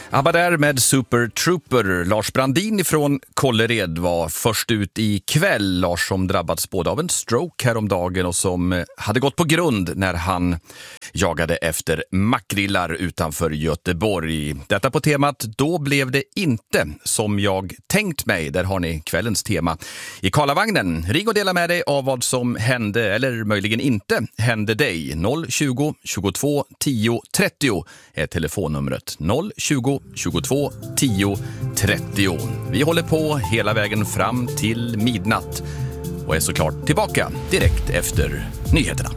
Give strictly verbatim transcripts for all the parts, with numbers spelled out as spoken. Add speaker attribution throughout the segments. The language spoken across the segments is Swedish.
Speaker 1: Abba där med Super Trooper. Lars Brandin från Kållered var först ut i kväll. Lars som drabbats både av en stroke häromdagen och som hade gått på grund när han jagade efter makrillar utanför Göteborg. Detta på temat Då blev det inte som jag tänkt mig. Där har ni kvällens tema i Karlavagnen. Ring och dela med dig av vad som hände eller möjligen inte hände dig. noll tjugo, tjugotvå, tio, trettio är telefonnumret. noll tjugo, tjugotvå, tio, trettio. Vi håller på hela vägen fram till midnatt och är såklart tillbaka direkt efter nyheterna.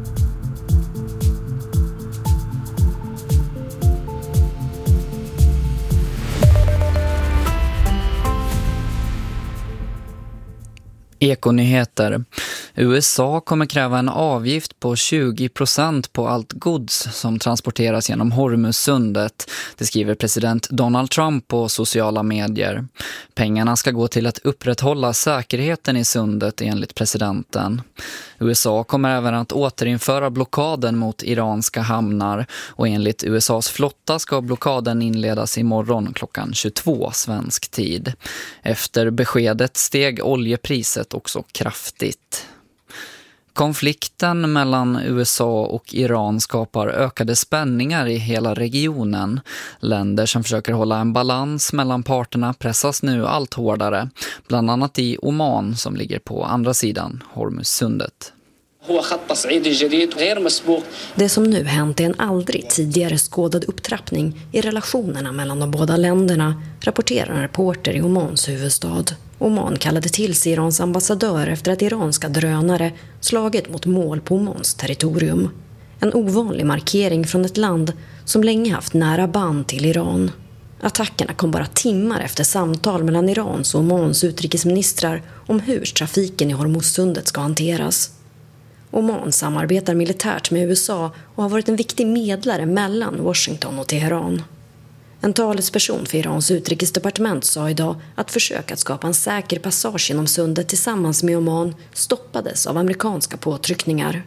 Speaker 2: Ekonyheter. U S A kommer kräva en avgift på tjugo procent på allt gods som transporteras genom Hormuzsundet. Det skriver president Donald Trump på sociala medier. Pengarna ska gå till att upprätthålla säkerheten i sundet enligt presidenten. U S A kommer även att återinföra blockaden mot iranska hamnar och enligt U S A:s flotta ska blockaden inledas imorgon klockan tjugotvå svensk tid. Efter beskedet steg oljepriset också kraftigt. Konflikten mellan U S A och Iran skapar ökade spänningar i hela regionen. Länder som försöker hålla en balans mellan parterna pressas nu allt hårdare, bland annat i Oman som ligger på andra sidan Hormuzsundet.
Speaker 3: Det som nu hänt är en aldrig tidigare skådad upptrappning i relationerna mellan de båda länderna, rapporterar en reporter i Omans huvudstad. Oman kallade till sig Irans ambassadör efter att iranska drönare slagit mot mål på Omans territorium. En ovanlig markering från ett land som länge haft nära band till Iran. Attackerna kom bara timmar efter samtal mellan Irans och Omans utrikesministrar om hur trafiken i Hormuzsundet ska hanteras. Oman samarbetar militärt med U S A och har varit en viktig medlare mellan Washington och Teheran. En talesperson för Irans utrikesdepartement sa idag att försök att skapa en säker passage genom sundet tillsammans med Oman stoppades av amerikanska påtryckningar.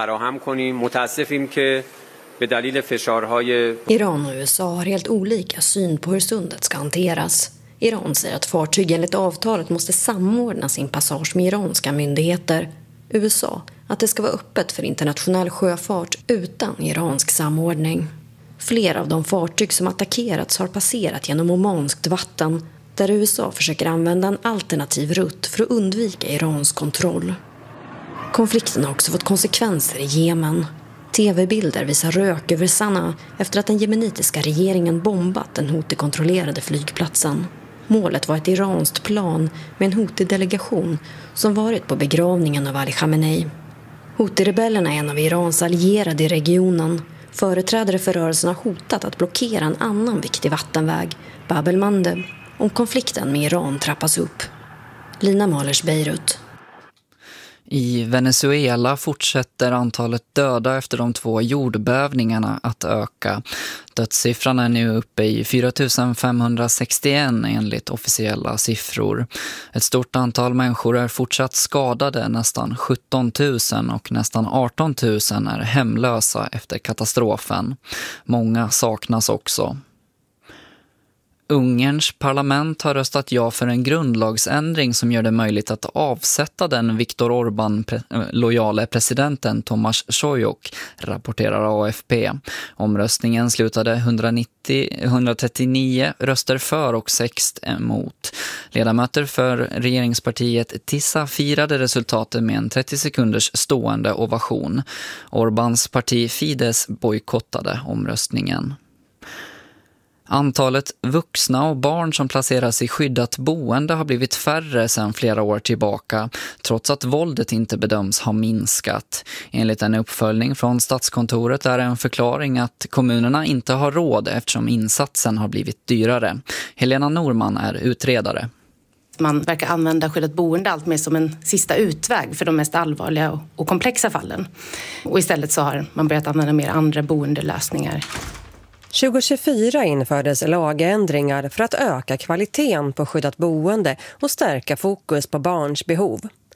Speaker 3: Iran och U S A har helt olika syn på hur sundet ska hanteras. Iran säger att fartyg enligt avtalet måste samordna sin passage med iranska myndigheter. U S A att det ska vara öppet för internationell sjöfart utan iransk samordning. Flera av de fartyg som attackerats har passerat genom omanskt vatten där U S A försöker använda en alternativ rutt för att undvika Irans kontroll. Konflikten har också fått konsekvenser i Jemen. T V-bilder visar rök över Sanaa efter att den jemenitiska regeringen bombat den Houthi-kontrollerade flygplatsen. Målet var ett iranskt plan med en Houthi-delegation som varit på begravningen av Ali Khamenei. Houthi-rebellerna är en av Irans allierade i regionen. Företrädare för rörelsen har hotat att blockera en annan viktig vattenväg, Bab el-Mandeb, om konflikten med Iran trappas upp. Lina Malers, Beirut.
Speaker 2: I Venezuela fortsätter antalet döda efter de två jordbävningarna att öka. Dödssiffran är nu uppe i fyra tusen femhundrasextioen enligt officiella siffror. Ett stort antal människor är fortsatt skadade, nästan sjutton tusen, och nästan arton tusen är hemlösa efter katastrofen. Många saknas också. Ungerns parlament har röstat ja för en grundlagsändring som gör det möjligt att avsätta den Viktor Orbán-lojale presidenten Tomáš Šojok, rapporterar A F P. Omröstningen slutade etthundranittio, etthundratrettionio röster för och sex emot. Ledamöter för regeringspartiet Tisa firade resultatet med en trettio sekunders stående ovation. Orbáns parti Fidesz bojkottade omröstningen. Antalet vuxna och barn som placeras i skyddat boende har blivit färre sedan flera år tillbaka, trots att våldet inte bedöms ha minskat. Enligt en uppföljning från Statskontoret är en förklaring att kommunerna inte har råd eftersom insatsen har blivit dyrare. Helena Norman är utredare.
Speaker 4: Man verkar använda skyddat boende allt mer som en sista utväg för de mest allvarliga och komplexa fallen. Och istället så har man börjat använda mer andra boendelösningar.
Speaker 5: tjugo tjugofyra infördes lagändringar för att öka kvaliteten på skyddat boende och stärka fokus på barns behov.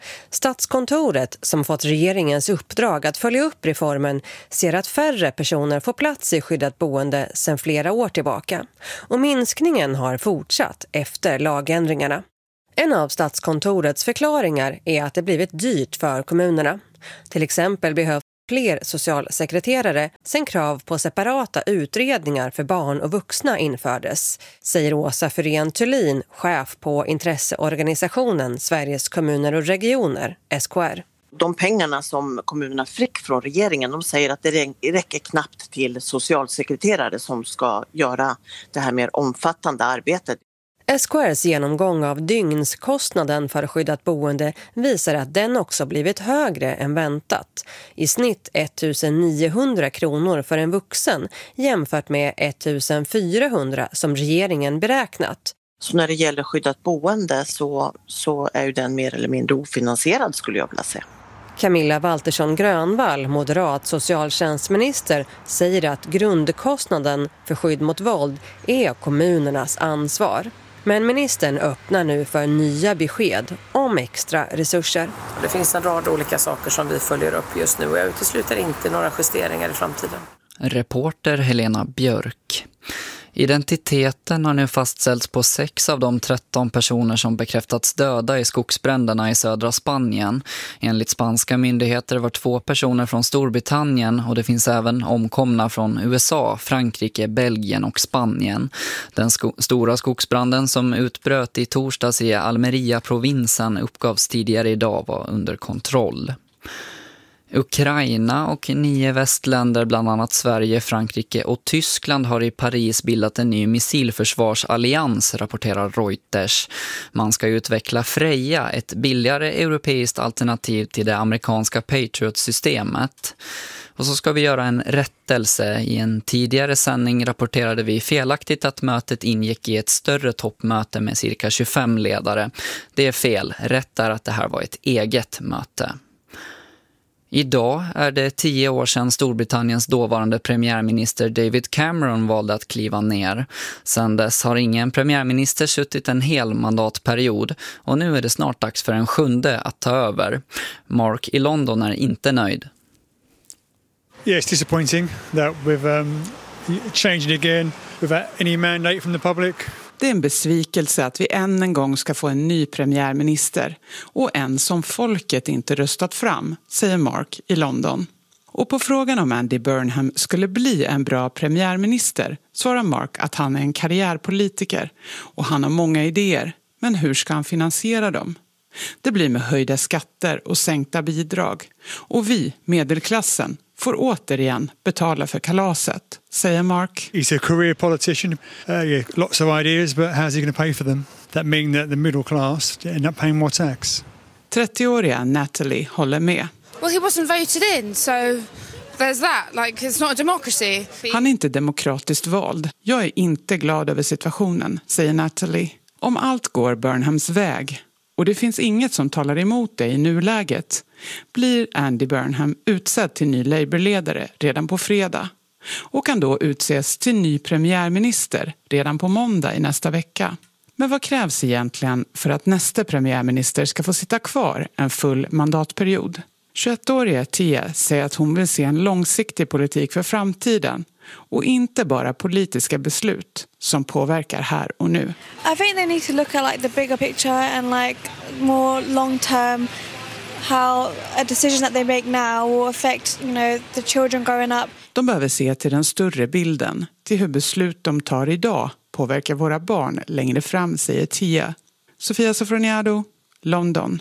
Speaker 5: Statskontoret, som fått regeringens uppdrag att följa upp reformen, ser att färre personer får plats i skyddat boende sedan flera år tillbaka. Och minskningen har fortsatt efter lagändringarna. En av Statskontorets förklaringar är att det blivit dyrt för kommunerna. Till exempel behövs fler socialsekreterare sen krav på separata utredningar för barn och vuxna infördes, säger Åsa Fyrén Thulin, chef på intresseorganisationen Sveriges kommuner och regioner, S K R.
Speaker 6: De pengarna som kommunerna fick från regeringen, de säger att det räcker knappt till socialsekreterare som ska göra det här mer omfattande arbetet.
Speaker 5: S K R:s genomgång av dygnskostnaden för skyddat boende visar att den också blivit högre än väntat. I snitt ettusenniohundra kronor för en vuxen jämfört med ettusenfyrahundra som regeringen beräknat.
Speaker 6: Så när det gäller skyddat boende så, så är ju den mer eller mindre ofinansierad, skulle jag vilja säga.
Speaker 5: Camilla Waltersson Grönvall, moderat socialtjänstminister, säger att grundkostnaden för skydd mot våld är kommunernas ansvar. Men ministern öppnar nu för nya besked om extra resurser.
Speaker 7: Det finns en rad olika saker som vi följer upp just nu och jag utesluter inte några justeringar i framtiden.
Speaker 2: Reporter Helena Björk. Identiteten har nu fastställts på sex av de tretton personer som bekräftats döda i skogsbränderna i södra Spanien. Enligt spanska myndigheter var två personer från Storbritannien och det finns även omkomna från U S A, Frankrike, Belgien och Spanien. Den sko- stora skogsbranden som utbröt i torsdags i Almeria-provinsen uppgavs tidigare idag var under kontroll. Ukraina och nio västländer, bland annat Sverige, Frankrike och Tyskland, har i Paris bildat en ny missilförsvarsallians, rapporterar Reuters. Man ska utveckla Freja, ett billigare europeiskt alternativ till det amerikanska Patriot-systemet. Och så ska vi göra en rättelse. I en tidigare sändning rapporterade vi felaktigt att mötet ingick i ett större toppmöte med cirka tjugofem ledare. Det är fel. Rätt är att det här var ett eget möte. Idag är det tio år sedan Storbritanniens dåvarande premiärminister David Cameron valde att kliva ner. Sedan dess har ingen premiärminister suttit en hel mandatperiod och nu är det snart dags för en sjunde att ta över. Mark i London är inte nöjd.
Speaker 8: Yeah, it's disappointing that we've um, changed it again without any mandate from the public.
Speaker 9: Det är en besvikelse att vi än en gång ska få en ny premiärminister och en som folket inte röstat fram, säger Mark i London. Och på frågan om Andy Burnham skulle bli en bra premiärminister svarar Mark att han är en karriärpolitiker och han har många idéer, men hur ska han finansiera dem? Det blir med höjda skatter och sänkta bidrag. Och vi, medelklassen, får återigen betala för kalaset, säger Mark.
Speaker 8: He's a career politician. Uh, yeah, lots of ideas, but how's he going to pay for them? That means that the middle class end up paying more tax.
Speaker 9: trettioåriga Natalie håller med.
Speaker 10: Well, he wasn't voted in, so there's that. Like, it's not a democracy.
Speaker 9: Han är inte demokratiskt vald. Jag är inte glad över situationen, säger Natalie. Om allt går Burnhams väg, och det finns inget som talar emot det i nuläget, blir Andy Burnham utsedd till ny Labour-ledare redan på fredag och kan då utses till ny premiärminister redan på måndag i nästa vecka. Men vad krävs egentligen för att nästa premiärminister ska få sitta kvar en full mandatperiod? tjugoettåriga Tia säger att hon vill se en långsiktig politik för framtiden och inte bara politiska beslut som påverkar här och nu.
Speaker 11: I think they need to look at like the bigger picture and like more long term, how a decision that they make now will affect, you know, the children growing up.
Speaker 9: De behöver se till den större bilden, till hur beslut de tar idag påverkar våra barn längre fram, säger Tia. Sofia Sofroniado, London.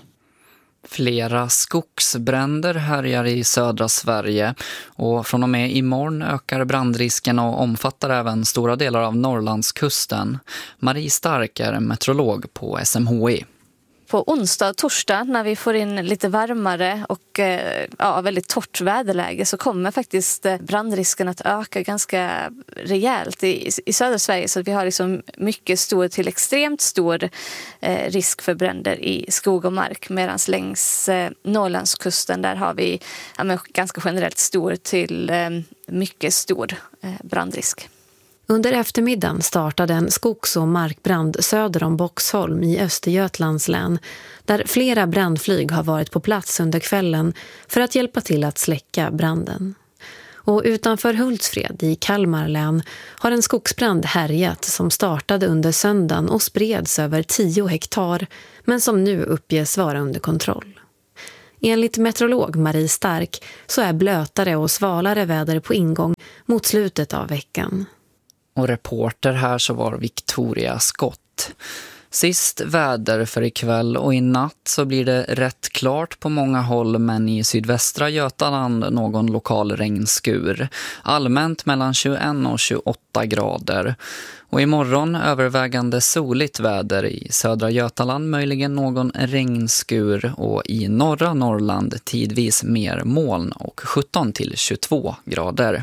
Speaker 2: Flera skogsbränder härjar i södra Sverige och från och med imorgon ökar brandrisken och omfattar även stora delar av Norrlandskusten. Marie Stark är meteorolog på S M H I.
Speaker 12: På onsdag och torsdag när vi får in lite varmare och ja, väldigt torrt väderläge så kommer faktiskt brandrisken att öka ganska rejält i, i södra Sverige. Så vi har liksom mycket stor till extremt stor eh, risk för bränder i skog och mark. Medan längs eh, Norrlandskusten där har vi ja, men ganska generellt stor till eh, mycket stor eh, brandrisk.
Speaker 3: Under eftermiddagen startade en skogs- och markbrand söder om Boxholm i Östergötlands län, där flera brandflyg har varit på plats under kvällen för att hjälpa till att släcka branden. Och utanför Hultsfred i Kalmar län har en skogsbrand härjat som startade under söndagen och spreds över tio hektar, men som nu uppges vara under kontroll. Enligt meteorolog Marie Stark så är blötare och svalare väder på ingång mot slutet av veckan.
Speaker 2: Och reporter här så var Victoria Skott. Sist väder för ikväll och i natt så blir det rätt klart på många håll, men i sydvästra Götaland någon lokal regnskur. Allmänt mellan tjugoett och tjugoåtta grader. Och imorgon övervägande soligt väder i södra Götaland, möjligen någon regnskur, och i norra Norrland tidvis mer moln och sjutton till tjugotvå grader.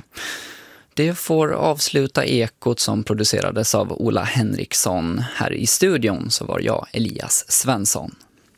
Speaker 2: Det får avsluta Ekot som producerades av Ola Henriksson. Här i studion så var jag Elias Svensson.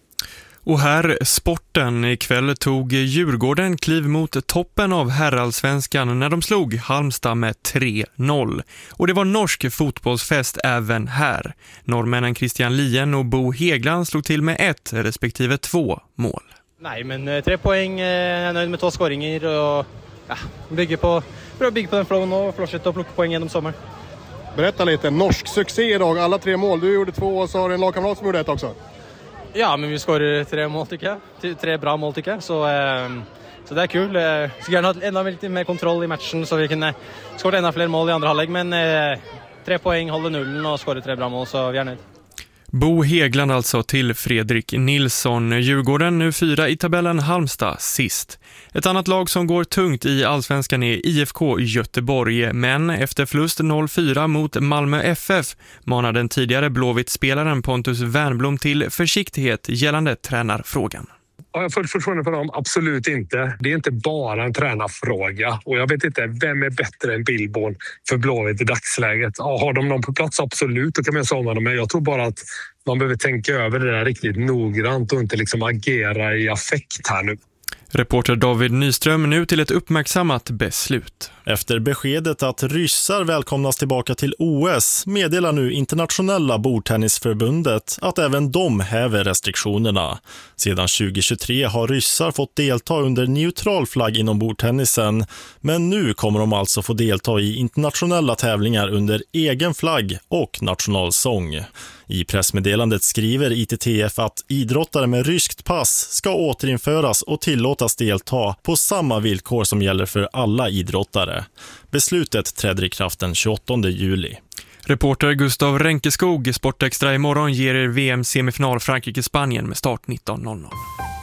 Speaker 13: Och här sporten. Ikväll tog Djurgården kliv mot toppen av herrallsvenskan när de slog Halmstad med tre noll. Och det var norsk fotbollsfest även här. Norrmännen Christian Lien och Bo Hegland slog till med ett respektive två mål.
Speaker 14: Nej, men tre poäng, jag är nöjd med två skåringar och ja, bygger på, för att bygga på den flowen och fortsätta att plocka poäng genom sommaren.
Speaker 15: Berätta lite, norsk succé idag, alla tre mål. Du gjorde två och så har du en lagkamrat som gjorde ett också.
Speaker 14: Ja, men vi skårar tre mål tycker jag. Tre bra mål tycker jag. Så, eh, så det är kul. Jag skulle gärna ha ännu lite mer kontroll i matchen så vi kunde skåra ännu fler mål i andra halvlek. Men eh, tre poäng, håller nullen och skårar tre bra mål, så vi är nöjd.
Speaker 13: Bo Hegland alltså till Fredrik Nilsson. Djurgården nu fyra i tabellen, Halmstad sist. Ett annat lag som går tungt i allsvenskan är I F K Göteborg, men efter förlust noll fyra mot Malmö F F manar den tidigare Blåvitt-spelaren Pontus Wernbloom till försiktighet gällande tränarfrågan.
Speaker 16: Har jag fullt förtroende för dem? Absolut inte. Det är inte bara en tränarfråga. Och jag vet inte, vem är bättre än Billborn för Blåvitt i dagsläget? Ja, har de någon på plats? Absolut, då kan man säga dem. Men jag tror bara att man behöver tänka över det där riktigt noggrant och inte liksom agera i affekt här nu.
Speaker 13: Reporter David Nyström nu till ett uppmärksammat beslut.
Speaker 17: Efter beskedet att ryssar välkomnas tillbaka till O S meddelar nu Internationella bordtennisförbundet att även de häver restriktionerna. Sedan tjugohundratjugotre har ryssar fått delta under neutral flagg inom bordtennisen, men nu kommer de alltså få delta i internationella tävlingar under egen flagg och nationalsång. I pressmeddelandet skriver I T T F att idrottare med ryskt pass ska återinföras och tillåtas delta på samma villkor som gäller för alla idrottare. Beslutet träder i kraft den tjugoåttonde juli.
Speaker 13: Reporter Gustav Ränkeskog, Sportextra imorgon ger er V M-semifinal Frankrike-Spanien med start nitton noll noll.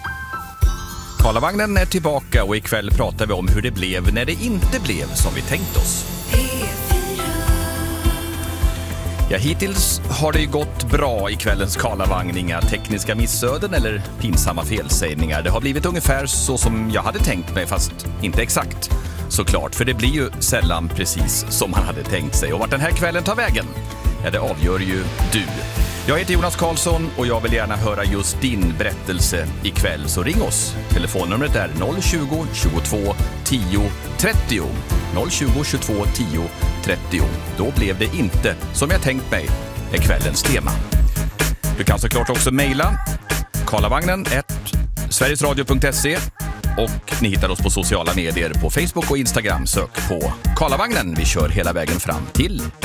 Speaker 1: Karlavagnen är tillbaka och ikväll pratar vi om hur det blev när det inte blev som vi tänkt oss. Ja, hittills har det ju gått bra i kvällens Karlavagn. Inga tekniska missöden eller pinsamma felsägningar. Det har blivit ungefär så som jag hade tänkt mig, fast inte exakt. Såklart, för det blir ju sällan precis som man hade tänkt sig. Och vart den här kvällen tar vägen, ja, det avgör ju du. Jag heter Jonas Karlsson och jag vill gärna höra just din berättelse ikväll. Så ring oss. Telefonnumret är noll tjugo, tjugotvå, tio, trettio. noll tjugo, tjugotvå, tio, trettio. Då blev det inte som jag tänkt mig är kvällens tema. Du kan såklart också mejla karlavagnen at sverigesradio punkt se och ni hittar oss på sociala medier på Facebook och Instagram. Sök på Karlavagnen. Vi kör hela vägen fram till